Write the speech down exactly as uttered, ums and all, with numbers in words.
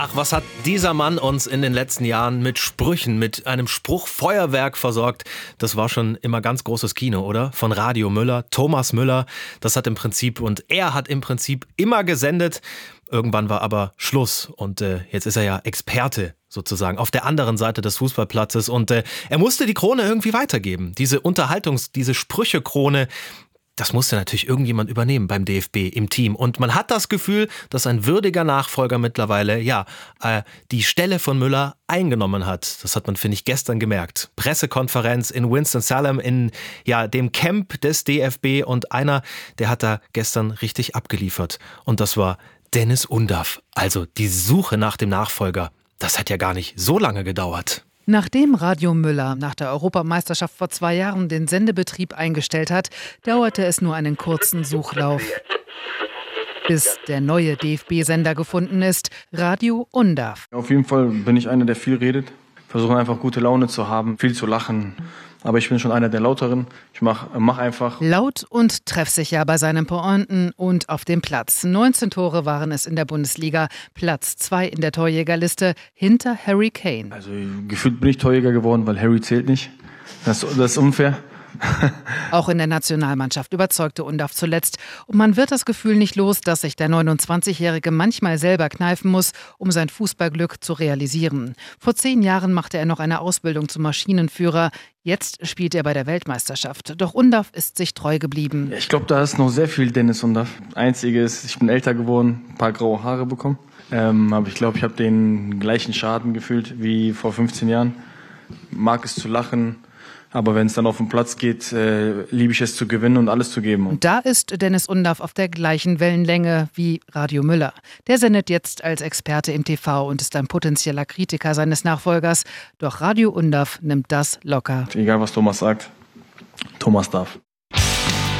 Ach, was hat dieser Mann uns in den letzten Jahren mit Sprüchen, mit einem Spruchfeuerwerk versorgt? Das war schon immer ganz großes Kino, oder? Von Radio Müller, Thomas Müller. Das hat im Prinzip, und er hat im Prinzip immer gesendet. Irgendwann war aber Schluss und äh, jetzt ist er ja Experte sozusagen auf der anderen Seite des Fußballplatzes und äh, er musste die Krone irgendwie weitergeben. Diese Unterhaltungs-, diese Sprüche-Krone, das musste natürlich irgendjemand übernehmen beim D F B im Team. Und man hat das Gefühl, dass ein würdiger Nachfolger mittlerweile, ja, äh, die Stelle von Müller eingenommen hat. Das hat man, finde ich, gestern gemerkt. Pressekonferenz in Winston-Salem in, ja, dem Camp des D F B und einer, der hat da gestern richtig abgeliefert. Und das war Dennis Undaff. Also die Suche nach dem Nachfolger, das hat ja gar nicht so lange gedauert. Nachdem Radio Müller nach der Europameisterschaft vor zwei Jahren den Sendebetrieb eingestellt hat, dauerte es nur einen kurzen Suchlauf, bis der neue D F B-Sender gefunden ist, Radio Undaff. Auf jeden Fall bin ich einer, der viel redet, versuche einfach gute Laune zu haben, viel zu lachen. Aber ich bin schon einer der Lauteren. Ich mach, mach einfach. Laut und treffsicher bei seinen Pointen und auf dem Platz. neunzehn Tore waren es in der Bundesliga. Platz zwei in der Torjägerliste hinter Harry Kane. Also gefühlt bin ich Torjäger geworden, weil Harry zählt nicht. Das, das ist unfair. Auch in der Nationalmannschaft überzeugte Undaff zuletzt. Und man wird das Gefühl nicht los, dass sich der neunundzwanzigjährige manchmal selber kneifen muss, um sein Fußballglück zu realisieren. Vor zehn Jahren machte er noch eine Ausbildung zum Maschinenführer. Jetzt spielt er bei der Weltmeisterschaft. Doch Undaff ist sich treu geblieben. Ich glaube, da ist noch sehr viel Dennis Undaff. Einzige ist, ich bin älter geworden, ein paar graue Haare bekommen. Ähm, aber ich glaube, ich habe den gleichen Schaden gefühlt wie vor fünfzehn Jahren. Mag es zu lachen. Aber wenn es dann auf den Platz geht, äh, liebe ich es zu gewinnen und alles zu geben. Und da ist Dennis Undaff auf der gleichen Wellenlänge wie Radio Müller. Der sendet jetzt als Experte im T V und ist ein potenzieller Kritiker seines Nachfolgers. Doch Radio Undaff nimmt das locker. Egal, was Thomas sagt, Thomas darf.